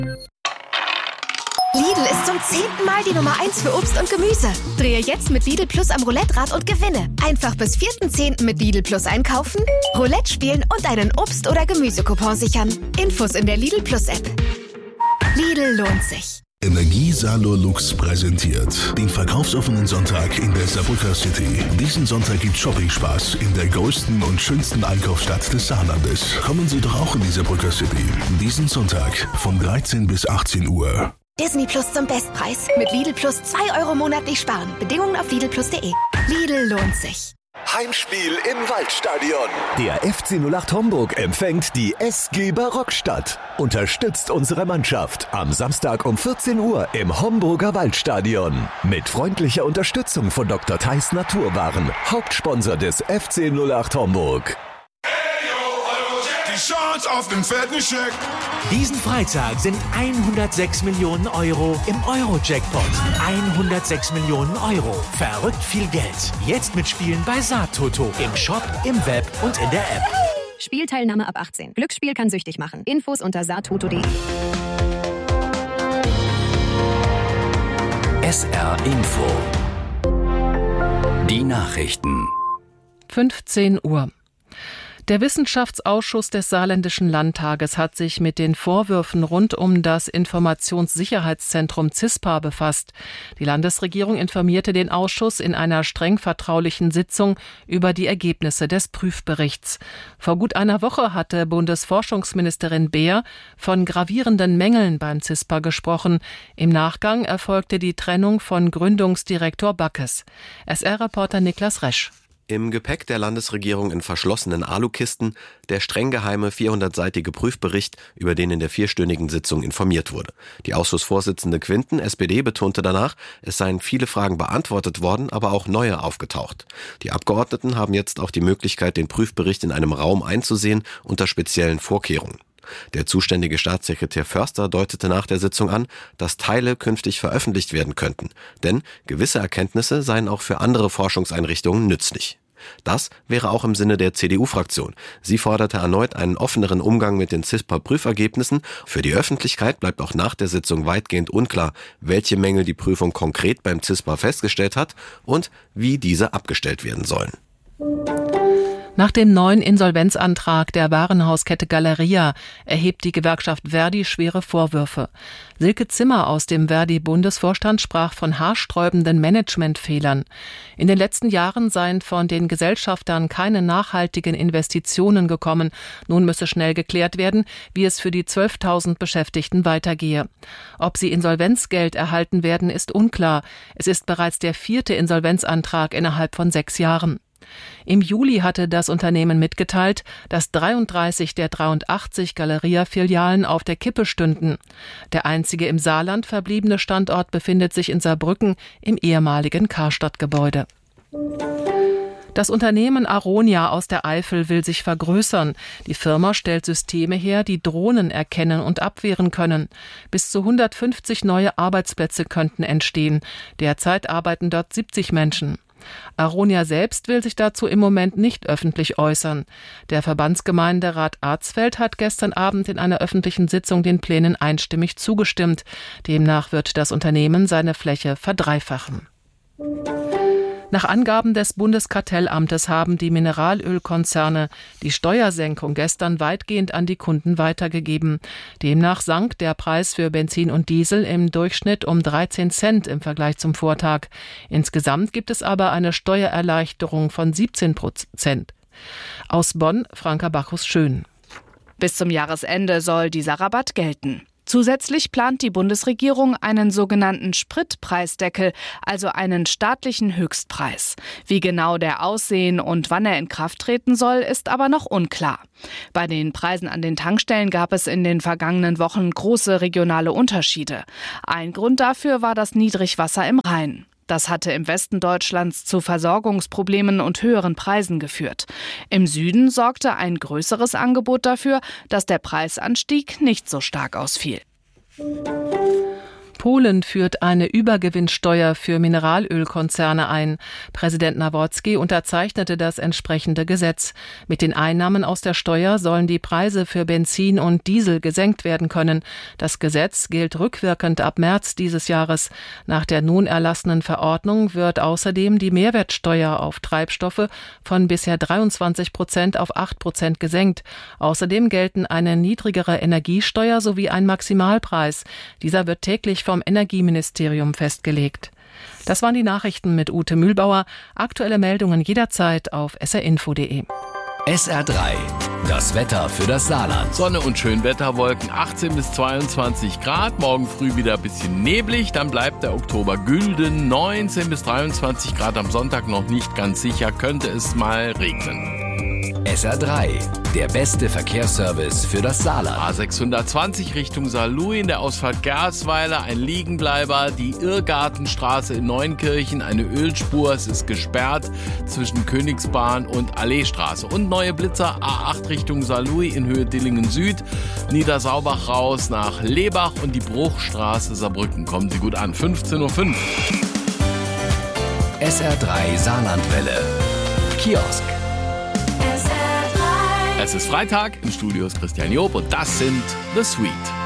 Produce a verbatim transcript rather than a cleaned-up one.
Lidl ist zum zehnten Mal die Nummer eins für Obst und Gemüse. Drehe jetzt mit Lidl Plus am Roulette-Rad und gewinne. Einfach bis vierten zehnten mit Lidl Plus einkaufen, Roulette spielen und einen Obst- oder Gemüsecoupon sichern. Infos in der Lidl Plus App. Lidl lohnt sich. Energie Salo Lux präsentiert den verkaufsoffenen Sonntag in der Saarbrücker City. Diesen Sonntag gibt Shopping-Spaß in der größten und schönsten Einkaufsstadt des Saarlandes. Kommen Sie doch auch in die Saarbrücker City. Diesen Sonntag von dreizehn bis achtzehn Uhr. Disney Plus zum Bestpreis. Mit Lidl Plus zwei Euro monatlich sparen. Bedingungen auf lidl plus punkt de. Lidl lohnt sich. Heimspiel im Waldstadion. Der F C null acht Homburg empfängt die S G Barockstadt. Unterstützt unsere Mannschaft am Samstag um vierzehn Uhr im Homburger Waldstadion. Mit freundlicher Unterstützung von Doktor Theis Naturwaren, Hauptsponsor des F C null acht Homburg. Die Chance auf den fetten Scheck. Diesen Freitag sind hundertsechs Millionen Euro im Euro-Jackpot. hundertsechs Millionen Euro. Verrückt viel Geld. Jetzt mitspielen bei Saartoto. Im Shop, im Web und in der App. Spielteilnahme ab achtzehn. Glücksspiel kann süchtig machen. Infos unter saartoto punkt de. S R Info. Die Nachrichten. fünfzehn Uhr. Der Wissenschaftsausschuss des Saarländischen Landtages hat sich mit den Vorwürfen rund um das Informationssicherheitszentrum CISPA befasst. Die Landesregierung informierte den Ausschuss in einer streng vertraulichen Sitzung über die Ergebnisse des Prüfberichts. Vor gut einer Woche hatte Bundesforschungsministerin Beer von gravierenden Mängeln beim CISPA gesprochen. Im Nachgang erfolgte die Trennung von Gründungsdirektor Backes. S R-Reporter Niklas Resch. Im Gepäck der Landesregierung in verschlossenen Alukisten der streng geheime vierhundertseitige Prüfbericht, über den in der vierstündigen Sitzung informiert wurde. Die Ausschussvorsitzende Quinten, S P D, betonte danach, es seien viele Fragen beantwortet worden, aber auch neue aufgetaucht. Die Abgeordneten haben jetzt auch die Möglichkeit, den Prüfbericht in einem Raum einzusehen, unter speziellen Vorkehrungen. Der zuständige Staatssekretär Förster deutete nach der Sitzung an, dass Teile künftig veröffentlicht werden könnten, denn gewisse Erkenntnisse seien auch für andere Forschungseinrichtungen nützlich. Das wäre auch im Sinne der C D U-Fraktion. Sie forderte erneut einen offeneren Umgang mit den CISPA-Prüfergebnissen. Für die Öffentlichkeit bleibt auch nach der Sitzung weitgehend unklar, welche Mängel die Prüfung konkret beim CISPA festgestellt hat und wie diese abgestellt werden sollen. Nach dem neuen Insolvenzantrag der Warenhauskette Galeria erhebt die Gewerkschaft Verdi schwere Vorwürfe. Silke Zimmer aus dem Verdi-Bundesvorstand sprach von haarsträubenden Managementfehlern. In den letzten Jahren seien von den Gesellschaftern keine nachhaltigen Investitionen gekommen. Nun müsse schnell geklärt werden, wie es für die zwölftausend Beschäftigten weitergehe. Ob sie Insolvenzgeld erhalten werden, ist unklar. Es ist bereits der vierte Insolvenzantrag innerhalb von sechs Jahren. Im Juli hatte das Unternehmen mitgeteilt, dass dreiunddreißig der dreiundachtzig Galeria-Filialen auf der Kippe stünden. Der einzige im Saarland verbliebene Standort befindet sich in Saarbrücken im ehemaligen Karstadt-Gebäude. Das Unternehmen Aronia aus der Eifel will sich vergrößern. Die Firma stellt Systeme her, die Drohnen erkennen und abwehren können. Bis zu hundertfünfzig neue Arbeitsplätze könnten entstehen. Derzeit arbeiten dort siebzig Menschen. Aronia selbst will sich dazu im Moment nicht öffentlich äußern. Der Verbandsgemeinderat Arzfeld hat gestern Abend in einer öffentlichen Sitzung den Plänen einstimmig zugestimmt. Demnach wird das Unternehmen seine Fläche verdreifachen. Nach Angaben des Bundeskartellamtes haben die Mineralölkonzerne die Steuersenkung gestern weitgehend an die Kunden weitergegeben. Demnach sank der Preis für Benzin und Diesel im Durchschnitt um dreizehn Cent im Vergleich zum Vortag. Insgesamt gibt es aber eine Steuererleichterung von siebzehn Prozent. Aus Bonn, Franka Bacchus-Schön. Bis zum Jahresende soll dieser Rabatt gelten. Zusätzlich plant die Bundesregierung einen sogenannten Spritpreisdeckel, also einen staatlichen Höchstpreis. Wie genau der aussehen und wann er in Kraft treten soll, ist aber noch unklar. Bei den Preisen an den Tankstellen gab es in den vergangenen Wochen große regionale Unterschiede. Ein Grund dafür war das Niedrigwasser im Rhein. Das hatte im Westen Deutschlands zu Versorgungsproblemen und höheren Preisen geführt. Im Süden sorgte ein größeres Angebot dafür, dass der Preisanstieg nicht so stark ausfiel. Polen führt eine Übergewinnsteuer für Mineralölkonzerne ein. Präsident Nawrocki unterzeichnete das entsprechende Gesetz. Mit den Einnahmen aus der Steuer sollen die Preise für Benzin und Diesel gesenkt werden können. Das Gesetz gilt rückwirkend ab März dieses Jahres. Nach der nun erlassenen Verordnung wird außerdem die Mehrwertsteuer auf Treibstoffe von bisher dreiundzwanzig Prozent auf acht Prozent gesenkt. Außerdem gelten eine niedrigere Energiesteuer sowie ein Maximalpreis. Dieser wird täglich vom Energieministerium festgelegt. Das waren die Nachrichten mit Ute Mühlbauer. Aktuelle Meldungen jederzeit auf s r info punkt d e. S R drei. Das Wetter für das Saarland. Sonne und Schönwetterwolken, achtzehn bis zweiundzwanzig Grad. Morgen früh wieder ein bisschen neblig. Dann bleibt der Oktober gülden. neunzehn bis dreiundzwanzig Grad am Sonntag noch nicht ganz sicher. Könnte es mal regnen. S R drei. Der beste Verkehrsservice für das Saarland. A sechshundertzwanzig Richtung Saarlouis in der Ausfahrt Gersweiler. Ein Liegenbleiber. Die Irrgartenstraße in Neunkirchen. Eine Ölspur. Es ist gesperrt zwischen Königsbahn und Alleestraße. Und neue Blitzer. A acht Richtung Saarlouis in Höhe Dillingen Süd. Niedersaubach raus nach Lebach und die Bruchstraße Saarbrücken. Kommen Sie gut an. fünfzehn Uhr fünf. S R drei Saarlandwelle. Kiosk. Es ist Freitag, im Studio ist Christian Job und das sind The Sweet.